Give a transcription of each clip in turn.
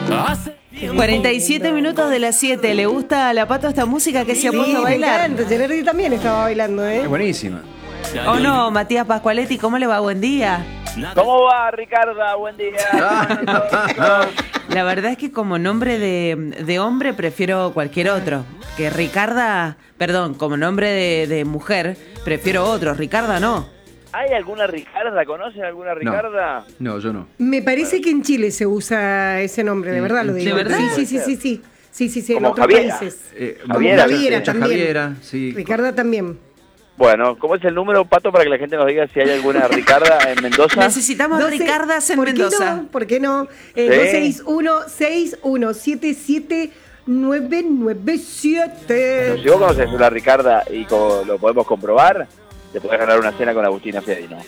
47 minutos de las 7. ¿Le gusta a la Pato esta música que se ha puesto a bailar? Gerardi también estaba bailando, ¿eh? Es buenísima. ¿O no, Matías Pascualetti? ¿Cómo le va? Buen día. ¿Cómo va, Ricarda? Buen día. La verdad es que como nombre de hombre prefiero cualquier otro. Que Ricarda, perdón, como nombre de mujer prefiero otro. Ricarda no. ¿Hay alguna Ricarda? ¿Conocen alguna Ricarda? No, yo no. Me parece que en Chile se usa ese nombre, de verdad lo digo. ¿De verdad? Sí, en Como otros Javiera. países. Javiera también. Javiera, sí. Ricarda también. Bueno, ¿cómo es el número, Pato, para que la gente nos diga si hay alguna Ricarda en Mendoza? Necesitamos 12, Ricardas en ¿por qué Mendoza. no? ¿Por qué no? Sí. 261-617-997. Si vos conoces una Ricarda y lo podemos comprobar, te podés ganar una cena con Agustina Fiorino.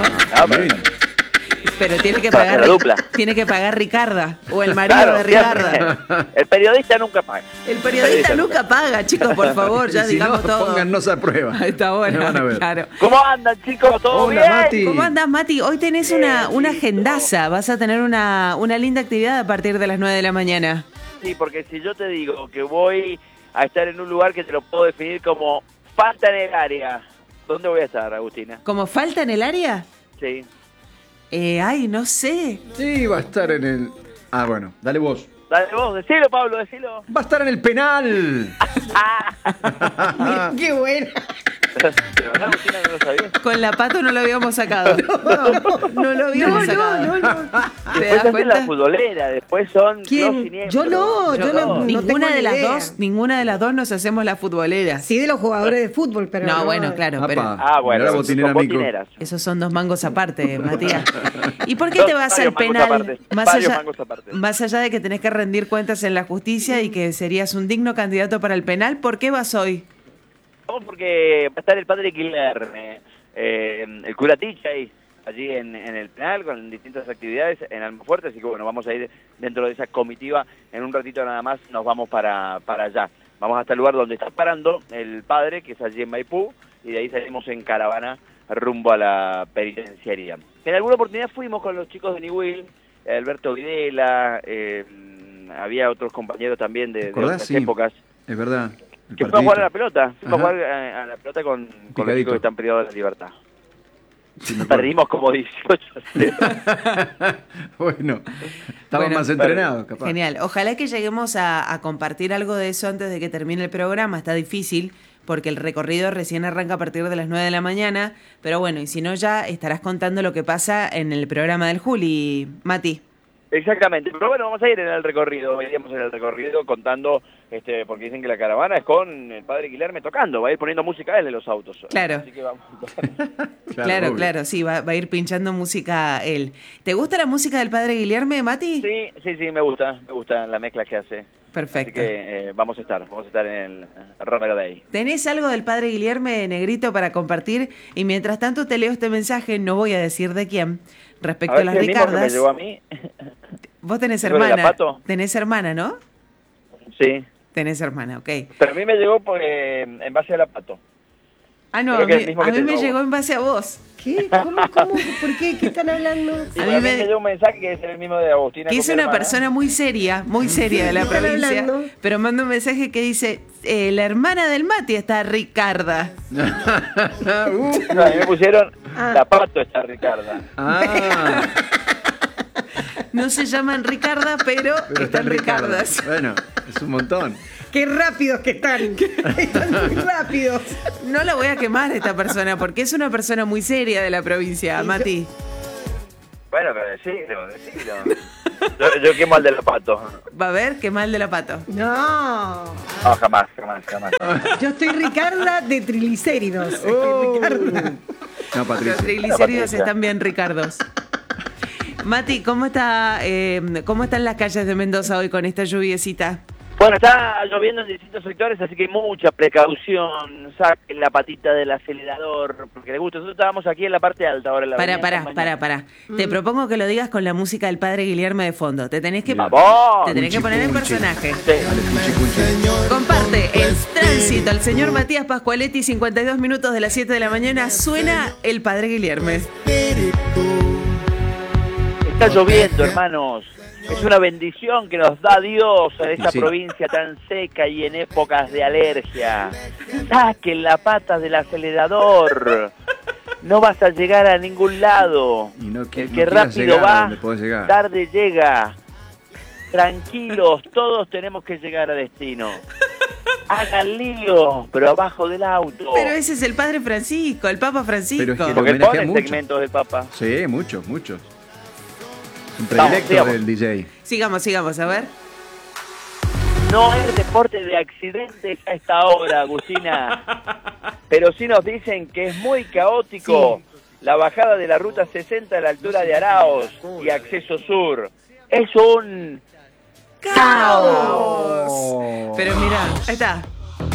Pero tiene que Para hacer pagar la dupla. Tiene que pagar Ricarda o el marido Claro, de Ricarda. siempre. El periodista nunca paga. El periodista nunca paga, chicos, por favor, ya Y si digamos no, todo. póngannos a prueba. Ahí está bueno, Me van a ver. claro. ¿Cómo andan, chicos? ¿Todo Hola, bien? Mati. ¿Cómo andás, Mati? Hoy tenés una agendaza. Vas a tener una linda actividad a partir de las 9 de la mañana. Sí, porque si yo te digo que voy a estar en un lugar que te lo puedo definir como falta en el área, ¿dónde voy a estar, Agustina? ¿Como falta en el área? Sí. Ay, no sé. Sí, va a estar en el... Ah, bueno, dale vos. Dale vos, decilo, Pablo, decilo. Va a estar en el penal. Qué buena. ¿De verdad, Agustina, no lo sabía? Con la Pato no lo habíamos sacado. No lo habíamos sacado. ¿Te Después das hacen cuenta? la futbolera, después son ¿Quién? los siniestros. Yo no Ninguna tengo de las idea. dos, ninguna de las dos nos hacemos las futboleras. Sí, de los jugadores de fútbol, pero No, bueno, claro, Apa. pero Ah, bueno, Mirá la son botinera, Mico. botineras. esos son dos mangos aparte, Matías. ¿Y por qué te vas al Varios mangos penal? aparte, varios mangos aparte. Más allá de que tenés que rendir cuentas en la justicia y que serías un digno candidato para el penal, ¿por qué vas hoy? Vamos porque va a estar el padre Guilherme, el cura Tichay, allí en el penal con distintas actividades en Almafuerte, así que bueno, vamos a ir dentro de esa comitiva, en un ratito nada más nos vamos para allá. Vamos hasta el lugar donde está parando el padre, que es allí en Maipú, y de ahí salimos en caravana rumbo a la penitenciaría. En alguna oportunidad fuimos con los chicos de Niwil, Alberto Videla, había otros compañeros también de otras Sí, épocas. es verdad. El Que fuimos a jugar a la partidito. pelota, fuimos a Ajá. jugar a la pelota con los Picadito. chicos que están privados de la libertad. Sí, me acuerdo. Perdimos como 18. Bueno, estaban Bueno, más entrenados, capaz. Genial. Ojalá que lleguemos a compartir algo de eso antes de que termine el programa. Está difícil porque el recorrido recién arranca a partir de las 9 de la mañana. Pero bueno, y si no ya estarás contando lo que pasa en el programa del Juli, Mati. Exactamente, pero bueno, vamos a ir en el recorrido, iríamos en el recorrido contando, porque dicen que la caravana es con el padre Guilherme tocando, va a ir poniendo música él de los autos. Claro. Así que vamos. Claro, obvio. claro, sí, va a ir pinchando música él. ¿Te gusta la música del padre Guilherme, Mati? Sí, me gusta la mezcla que hace. Perfecto. Así que vamos a estar en el Romero Day. ¿Tenés algo del padre Guilherme, Negrito, para compartir? Y mientras tanto te leo este mensaje, no voy a decir de quién, respecto a las si el mismo que me Ricardas. llegó a mí. Vos tenés ¿Eso de la hermana. Pato? Tenés hermana, ¿no? Sí, Tenés hermana, ok. pero a mí me llegó en base a la Pato. Ah, no, Creo a que mí, el mismo a que mí te me llegó a llegó vos. en base a vos. ¿Qué? ¿Cómo? ¿Por qué? ¿Qué están hablando? Y A a mí mí me- me llegó un mensaje que es el mismo de Agustina. Que con es mi una hermana. persona muy seria de la ¿Qué están provincia. hablando? Pero manda un mensaje que dice, la hermana del Mati está Ricarda. No, a mí me pusieron la Pato está Ricarda. Ah, No se llaman Ricarda, pero están Ricardo. Ricardas. Bueno, es un montón. ¡Qué rápidos que están! Están muy rápidos. No la voy a quemar a esta persona, porque es una persona muy seria de la provincia, Mati. Bueno, pero decilo. Yo quemo al de la Pato. Va a ver qué mal de la Pato. No. No, jamás. Yo estoy Ricarda de triglicéridos. Oh. Ricarda. No, Los Patricia. triglicéridos Patricia. están bien, Ricardos. Mati, ¿cómo están las calles de Mendoza hoy con esta lluviecita? Bueno, está lloviendo en distintos sectores, así que mucha precaución. Saquen la patita del acelerador, porque les gusta. Nosotros estábamos aquí en la parte alta ahora. En la avenida San Mañana. Para. Te propongo que lo digas con la música del padre Guilherme de fondo. Te tenés que ¡Vamos! poner en Punchi. personaje. Sí. Comparte el tránsito al señor Matías Pascualetti, 52 minutos de las 7 de la mañana. Suena el padre Guilherme. Está lloviendo, hermanos. Es una bendición que nos da Dios a esta Sí. provincia tan seca y en épocas de alergia. Saquen la pata del acelerador. No vas a llegar a ningún lado. Y no, El no que quieras rápido llegar a va, donde podés llegar. tarde llega. Tranquilos, todos tenemos que llegar a destino. Hagan lío, pero abajo del auto. Pero ese es el padre Francisco, el Papa Francisco. Pero es que Porque homenajea ponen mucho. segmentos del Papa. Sí, muchos. Un Vamos, predilecto sigamos. del DJ. Sigamos, a ver. No es deporte de accidentes a esta hora, Agustina. Pero sí nos dicen que es muy caótico la bajada de la ruta 60 a la altura de Araos y acceso sur. Es un caos. Oh. Pero mira, ahí está.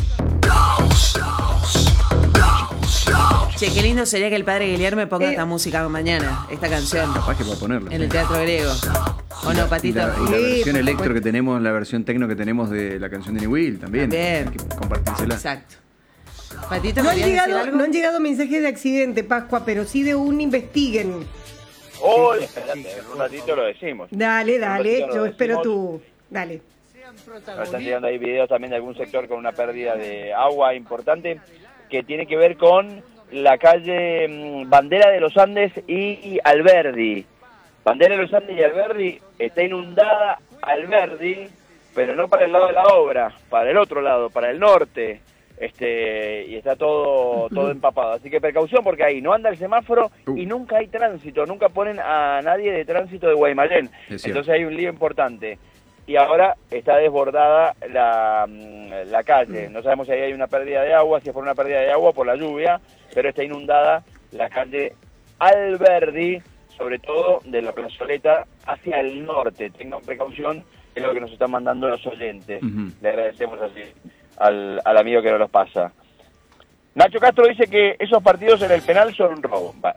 Che, qué lindo sería que el padre Guillermo ponga esta música mañana, esta canción, Capaz que pueda ponerlo. en el Teatro Griego. ¿O no, Patito? Y la Sí, versión por electro supuesto. que tenemos, la versión tecno que tenemos de la canción de New Will también. También. Hay que compartírsela. Exacto. Patito, No han, ¿querías decir llegado, algo? no han llegado mensajes de accidente, Pascua, pero sí de un investiguen. Hoy, espérate, en un ratito lo decimos. Dale, ratito lo yo espero decimos. tu... Dale. Nos están llegando ahí videos también de algún sector con una pérdida de agua importante que tiene que ver con la calle Bandera de los Andes y Alberdi. Bandera de los Andes y Alberdi está inundada Alberdi, pero no para el lado de la obra, para el otro lado, para el norte. Y está todo empapado. Así que precaución porque ahí no anda el semáforo y nunca hay tránsito, nunca ponen a nadie de tránsito de Guaymallén. Es cierto. Entonces hay un lío importante. Y ahora está desbordada la calle. No sabemos si ahí hay una pérdida de agua, si es por una pérdida de agua o por la lluvia, pero está inundada la calle Alberdi, sobre todo de la plazoleta hacia el norte. Tengan precaución, es lo que nos están mandando los oyentes. Ujú. Le agradecemos así al amigo que nos los pasa. Nacho Castro dice que esos partidos en el penal son un robo. Va.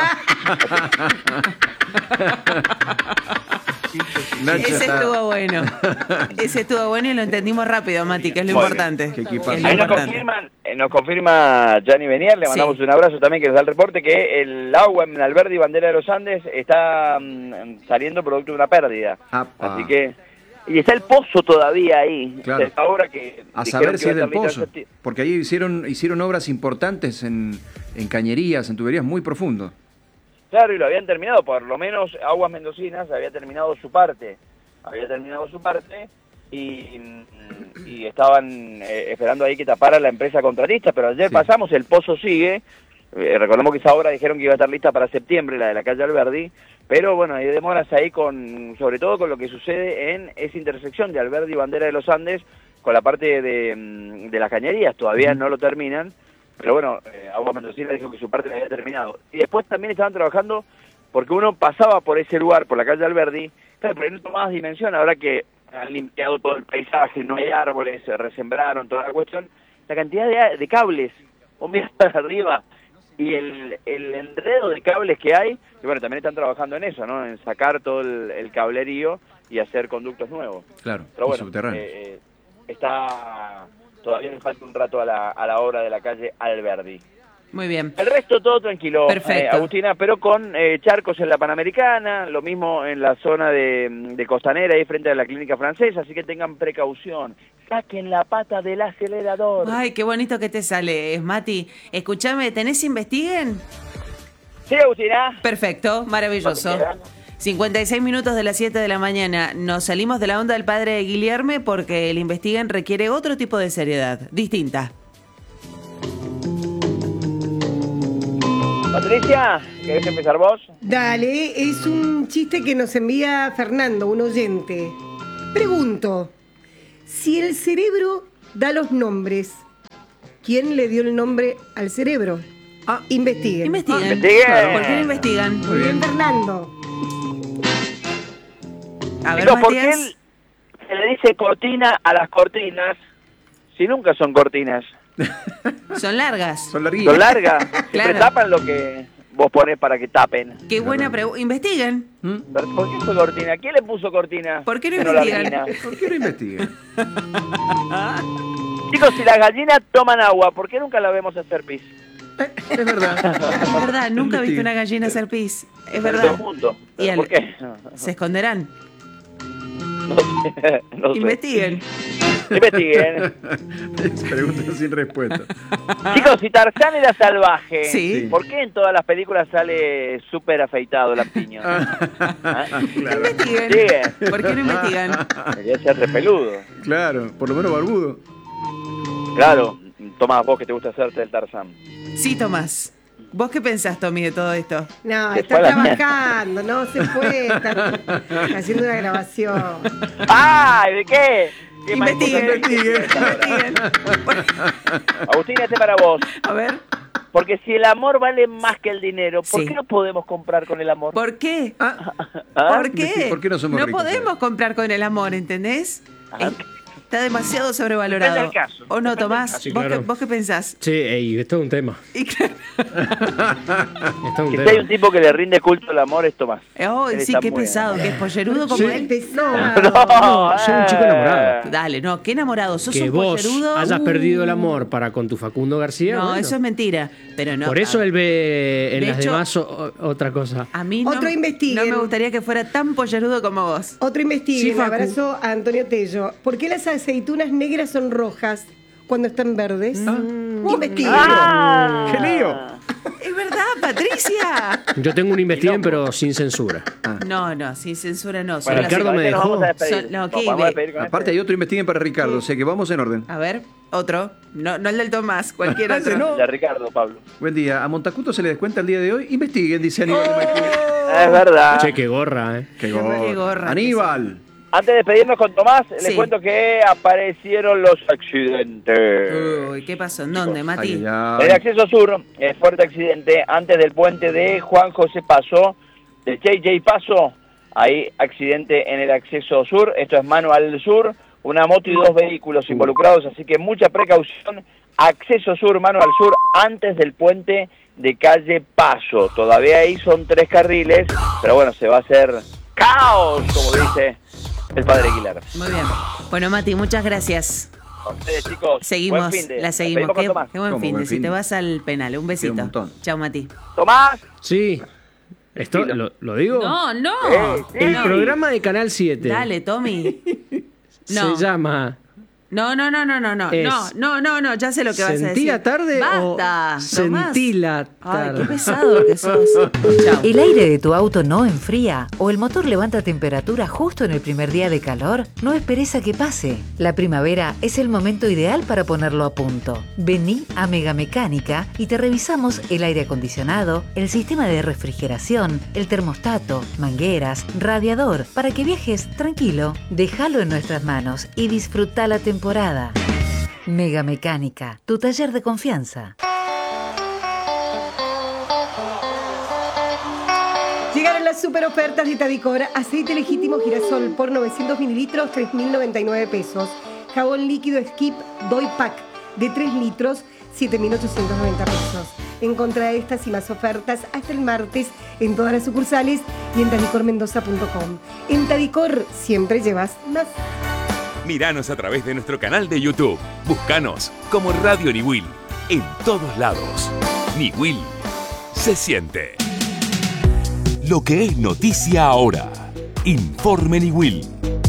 Nacho Ese está- estuvo bueno. Ese estuvo bueno y lo entendimos rápido, Mati, que es lo Muy importante. Qué equipazo. Que es lo Ahí importante. nos confirma Gianni Benier, le mandamos Sí. un abrazo también que nos da el reporte, que el agua en Alberdi, Bandera de los Andes, está saliendo producto de una pérdida. Apa. Así que, y está el pozo todavía ahí. Claro. Ahora que A dijeron saber que si iba es a del estar lista pozo. en septiembre. Porque ahí hicieron obras importantes en cañerías, en tuberías muy profundos. Claro, y lo habían terminado, por lo menos Aguas Mendocinas había terminado su parte. Y estaban esperando ahí que tapara la empresa contratista, pero ayer Sí. pasamos, el pozo sigue. Recordemos que esa obra dijeron que iba a estar lista para septiembre, la de la calle Alberdi, pero bueno, hay demoras ahí sobre todo con lo que sucede en esa intersección de Alberdi y Bandera de los Andes, con la parte de las cañerías, todavía no lo terminan, pero bueno, Aguas Mendocina dijo que su parte la había terminado. Y después también estaban trabajando, porque uno pasaba por ese lugar, por la calle Alberdi, claro, pero no tomabas dimensión, ahora que han limpiado todo el paisaje, no hay árboles, se resembraron, toda la cuestión, la cantidad de cables, vos mirás para arriba, y el enredo de cables que hay, y bueno, también están trabajando en eso, ¿no? En sacar todo el cablerío y hacer conductos nuevos. Claro, Pero y bueno, subterráneos. todavía le falta un rato a la obra de la calle Alberdi. Muy bien. El resto todo tranquilo, Perfecto. Agustina, pero con charcos en la Panamericana, lo mismo en la zona de Costanera, ahí frente a la clínica francesa, así que tengan precaución. Saquen la pata del acelerador. Ay, qué bonito que te sale, Mati. Escúchame, ¿tenés investiguen? Sí, Agustina. Perfecto, maravilloso. 56 minutos de las 7 de la mañana. Nos salimos de la onda del padre de Guillermo porque el investiguen requiere otro tipo de seriedad, distinta. Patricia, ¿querés empezar vos? Dale, es un chiste que nos envía Fernando, un oyente. Pregunto, si el cerebro da los nombres, ¿quién le dio el nombre al cerebro? Investiguen. Investiguen. Investiguen. ¿Por qué no investigan? Muy bien, Fernando. A ver, Chicos, ¿por qué Matías. se le dice cortina a las cortinas si nunca son cortinas? Son largas. Son larguitas. Son largas, siempre Claro. tapan lo que vos ponés para que tapen. Qué buena pregunta. Investiguen. ¿Mm? ¿Pero ¿por qué fue cortina? ¿Quién le puso cortina? ¿Por qué no Pero la investigan? gallina. ¿Por qué no investigan? Chicos, si las gallinas toman agua, ¿por qué nunca la vemos hacer pis? Es verdad. Es verdad, nunca viste Investiguen. una gallina hacer pis. Es Todo verdad. junto. Y ¿Por qué? se esconderán. No sé. Investiguen. Investiguen. Preguntas sin respuesta. Chicos, si Tarzán era salvaje, Sí. ¿por qué en todas las películas sale súper afeitado Lampiño? Claro. Investiguen. Sigue. ¿Por qué no investigan? Debería ser repeludo. Claro, por lo menos barbudo. Claro. Tomás, vos que te gusta hacerte el Tarzán. Sí, Tomás. ¿Vos qué pensás, Tommy, de todo esto? No, Se está fue a la trabajando, no se fue, está haciendo una grabación. ¡Ay! ¿De qué? ¿Qué más Investiguen, importante? investiguen. Agustín, este para vos. A ver, Porque si el amor vale más que el dinero, ¿por Sí. qué no podemos comprar con el amor? ¿por qué? ¿Ah? ¿Por qué? ¿Por qué no somos ricos? podemos comprar con el amor, ¿entendés? Ah. Está demasiado sobrevalorado. Depende del caso. ¿O no, Depende del Tomás? caso. Sí, ¿Vos, claro. ¿Vos qué pensás? Sí, ey, esto es un tema. Y claro, Esto es un Si tema. hay un tipo que le rinde culto al amor, es Tomás. oh, Él sí, está qué muy pesado, bien. que es pollerudo como Sí. él. Pesado. No, soy un chico enamorado. Dale, no, qué enamorado. ¿Sos Que un vos pollerudo? hayas perdido el amor para con tu Facundo García. No, bueno. eso es mentira. Pero no. Por eso él ve en De las hecho- demás otra cosa. A mí no, Otro investiguen. no me gustaría que fuera tan pollerudo como vos. Otro investigue, Sí, un Facu. abrazo a Antonio Tello. ¿Por qué las aceitunas negras son rojas cuando están verdes? Investiguen. ¡Ah! ¡Qué lío! Es verdad, Patricia. Yo tengo un investiguen, pero sin censura. No, sin censura no. son Bueno, las- Ricardo chicos, me este nos dejó. vamos a despedir. Son- no, Nos ¿qué? vamos a despedir con Aparte hay otro investiguen para Ricardo, o sea que vamos en orden. A ver, otro. No el del Tomás, cualquier Ese otro. no. De Ricardo, Pablo. Buen día. A Montacuto se le descuenta el día de hoy. Investiguen, dice Aníbal de Maipú. Es verdad. Che, qué gorra, ¿eh? Qué Qué gorra. Aníbal. Antes de despedirnos con Tomás, les Sí. cuento que aparecieron los accidentes. Uy, ¿qué pasó? ¿En dónde, Mati? Ay, En ay, el ay. acceso sur, fuerte accidente antes del puente de Juan José Paso, de JJ Paso. Ahí accidente en el acceso sur. Esto es mano al sur. Una moto y dos vehículos involucrados, así que mucha precaución. Acceso sur, mano al sur, antes del puente de calle Paso. Todavía ahí son 3 carriles, pero bueno, se va a hacer caos, como dice el padre Aguilar. Muy bien. Bueno, Mati, muchas gracias. A ustedes, chicos, Seguimos, buen fin de. la seguimos. Nos pedimos con Qué Tomás. buen ¿Cómo, fin de. buen Si fin te de? vas al penal, un besito. un montón. Chao, Mati. Tomás. Sí. ¿Esto lo digo? No. Sí. El No. programa de Canal 7 Dale, Tommy. No. se llama No, Es- no, ya sé lo que vas a decir. ¿Sentí la tarde Basta, o sentí la Ay, tarde? qué pesado que sos. Chao. ¿El aire de tu auto no enfría o el motor levanta temperatura justo en el primer día de calor? No esperes a que pase. La primavera es el momento ideal para ponerlo a punto. Vení a Megamecánica y te revisamos el aire acondicionado, el sistema de refrigeración, el termostato, mangueras, radiador, para que viajes tranquilo. Déjalo en nuestras manos y disfruta la temporada. Megamecánica, tu taller de confianza. Llegaron las super ofertas de Tadicor. Aceite legítimo girasol por 900 mililitros, 3.099 pesos. Jabón líquido Skip Doy Pack de 3 litros, 7.890 pesos. Encontrá estas y más ofertas hasta el martes en todas las sucursales y en tadicormendoza.com. En Tadicor siempre llevas más. Míranos a través de nuestro canal de YouTube. Búscanos como Radio Niwil en todos lados. Niwil se siente. Lo que es noticia ahora. Informe Niwil.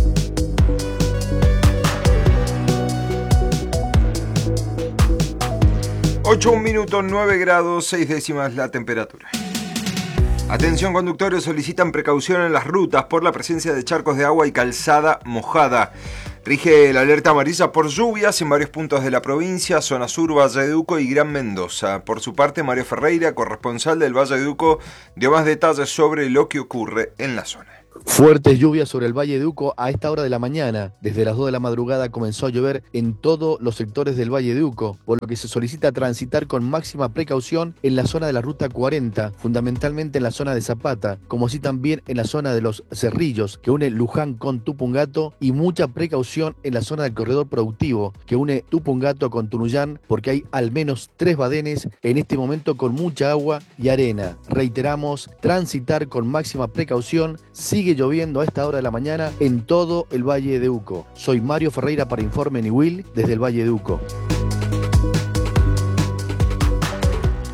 Un minuto, 9 grados, 6 décimas la temperatura. Atención, conductores, solicitan precaución en las rutas por la presencia de charcos de agua y calzada mojada. Rige la alerta amarilla por lluvias en varios puntos de la provincia, zona sur, Valleduco y Gran Mendoza. Por su parte, Mario Ferreira, corresponsal del Valleduco, dio más detalles sobre lo que ocurre en la zona. Fuertes lluvias sobre el Valle de Uco a esta hora de la mañana. Desde las 2 de la madrugada comenzó a llover en todos los sectores del Valle de Uco, por lo que se solicita transitar con máxima precaución en la zona de la Ruta 40, fundamentalmente en la zona de Zapata, como así también en la zona de los Cerrillos, que une Luján con Tupungato, y mucha precaución en la zona del corredor productivo, que une Tupungato con Tunuyán, porque hay al menos 3 badenes en este momento con mucha agua y arena. Reiteramos, transitar con máxima precaución. Sigue lloviendo a esta hora de la mañana en todo el Valle de Uco. Soy Mario Ferreira para Informe Niwil desde el Valle de Uco.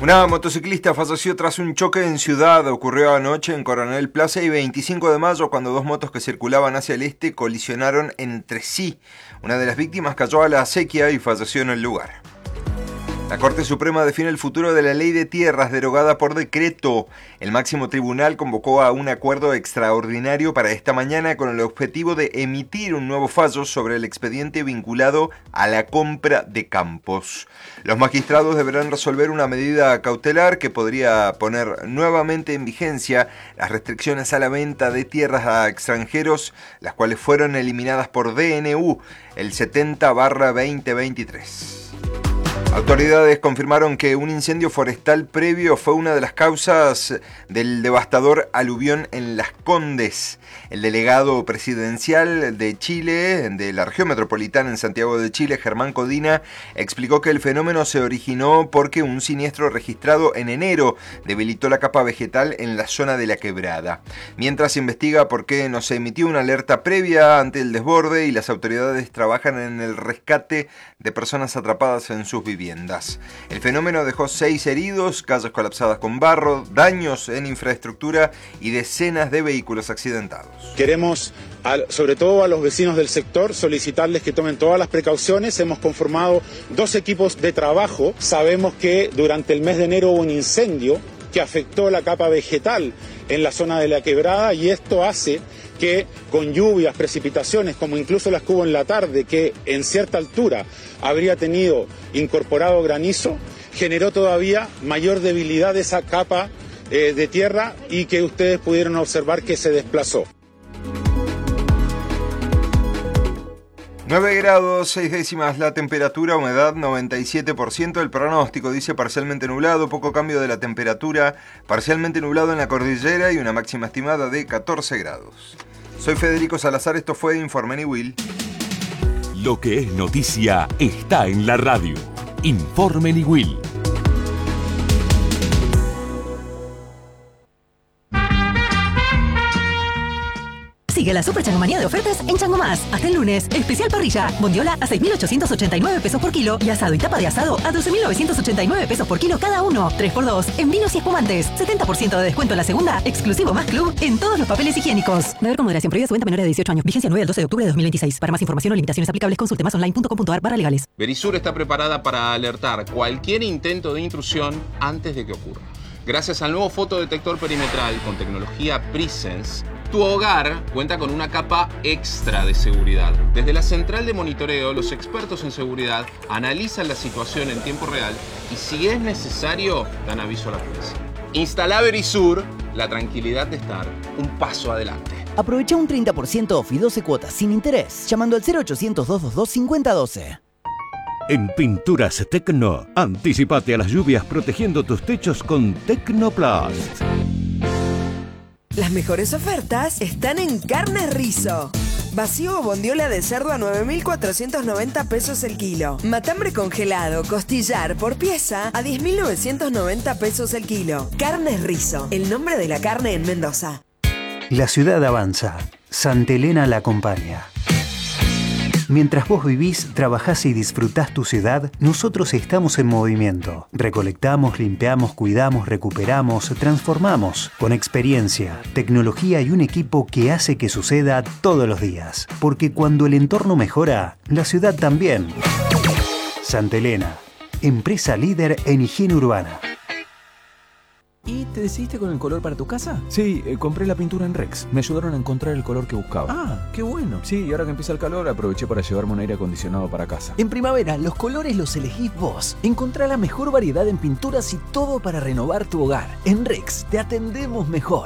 Una motociclista falleció tras un choque en Ciudad. Ocurrió anoche en Coronel Plaza y 25 de mayo cuando dos motos que circulaban hacia el este colisionaron entre sí. Una de las víctimas cayó a la acequia y falleció en el lugar. La Corte Suprema define el futuro de la ley de tierras derogada por decreto. El máximo tribunal convocó a un acuerdo extraordinario para esta mañana con el objetivo de emitir un nuevo fallo sobre el expediente vinculado a la compra de campos. Los magistrados deberán resolver una medida cautelar que podría poner nuevamente en vigencia las restricciones a la venta de tierras a extranjeros, las cuales fueron eliminadas por DNU el 70/2023. Autoridades confirmaron que un incendio forestal previo fue una de las causas del devastador aluvión en Las Condes. El delegado presidencial de Chile, de la región metropolitana en Santiago de Chile, Germán Codina, explicó que el fenómeno se originó porque un siniestro registrado en enero debilitó la capa vegetal en la zona de la quebrada. Mientras se investiga por qué no se emitió una alerta previa ante el desborde y las autoridades trabajan en el rescate de personas atrapadas en sus viviendas. El fenómeno dejó 6 heridos, calles colapsadas con barro, daños en infraestructura y decenas de vehículos accidentados. Queremos, sobre todo a los vecinos del sector, solicitarles que tomen todas las precauciones. Hemos conformado 2 equipos de trabajo. Sabemos que durante el mes de enero hubo un incendio que afectó la capa vegetal en la zona de la quebrada y esto hace que con lluvias, precipitaciones, como incluso las que hubo en la tarde, que en cierta altura habría tenido incorporado granizo, generó todavía mayor debilidad de esa capa de tierra y que ustedes pudieron observar que se desplazó. 9 grados, 6 décimas la temperatura, humedad 97%, el pronóstico dice parcialmente nublado, poco cambio de la temperatura, parcialmente nublado en la cordillera y una máxima estimada de 14 grados. Soy Federico Salazar, esto fue Informe Niwil. Lo que es noticia está en la radio. Informe Niwil. Sigue la super changomanía de ofertas en Chango Más. Hasta el lunes. Especial parrilla. Bondiola a 6.889 pesos por kilo. Y asado y tapa de asado a 12.989 pesos por kilo cada uno. 3x2 en vinos y espumantes. 70% de descuento en la segunda. Exclusivo Más Club en todos los papeles higiénicos. Beber con moderación. Prohibida su venta a menores de 18 años. Vigencia 9 al 12 de octubre de 2026. Para más información o limitaciones aplicables, consulte masonline.com.ar/legales. Verisur está preparada para alertar cualquier intento de intrusión antes de que ocurra. Gracias al nuevo fotodetector perimetral con tecnología Presence, tu hogar cuenta con una capa extra de seguridad. Desde la central de monitoreo, los expertos en seguridad analizan la situación en tiempo real y si es necesario, dan aviso a la policía. Instala Verisur, la tranquilidad de estar un paso adelante. Aprovecha un 30% off y 12 cuotas sin interés llamando al 0800-222-5012. En Pinturas Tecno, anticipate a las lluvias protegiendo tus techos con Tecnoplast. Las mejores ofertas están en Carnes Rizo. Vacío o bondiola de cerdo a 9.490 pesos el kilo. Matambre congelado, costillar por pieza a 10.990 pesos el kilo. Carnes Rizo, el nombre de la carne en Mendoza. La ciudad avanza. Santa Elena la acompaña. Mientras vos vivís, trabajás y disfrutás tu ciudad, nosotros estamos en movimiento. Recolectamos, limpiamos, cuidamos, recuperamos, transformamos. Con experiencia, tecnología y un equipo que hace que suceda todos los días. Porque cuando el entorno mejora, la ciudad también. Santa Elena, empresa líder en higiene urbana. ¿Y te decidiste con el color para tu casa? Sí, compré la pintura en Rex. Me ayudaron a encontrar el color que buscaba. Ah, qué bueno. Sí, y ahora que empieza el calor, aproveché para llevarme un aire acondicionado para casa. En primavera, los colores los elegís vos. Encontrá la mejor variedad en pinturas y todo para renovar tu hogar. En Rex, te atendemos mejor.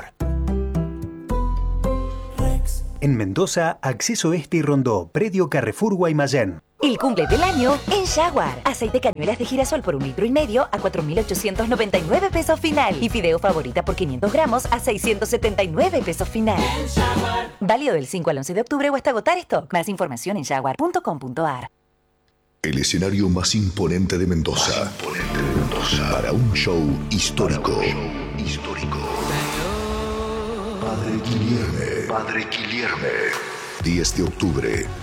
En Mendoza, Acceso Este y Rondó, Predio Carrefour Guaymallén. El cumple del año en Jaguar. Aceite cañuelas de girasol por 1,5 litros a 4.899 pesos final. Y fideo favorita por 500 gramos a 679 pesos final. Válido del 5 al 11 de octubre o hasta agotar stock. Más información en jaguar.com.ar. El escenario más imponente de Mendoza. Para un show histórico. Padre Guilherme. 10 de octubre,